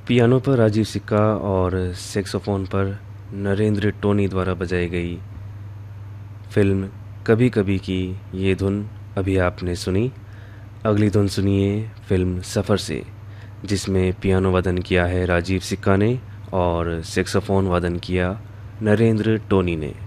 Piano पर राजीव सिक्का और सैक्सोफोन पर नरेंद्र टोनी द्वारा बजाई गई फिल्म कभी कभी की ये धुन अभी आपने सुनी। अगली धुन सुनिए फिल्म सफ़र से, जिसमें पियानो वादन किया है राजीव सिक्का ने और सैक्सोफोन वादन किया नरेंद्र टोनी ने।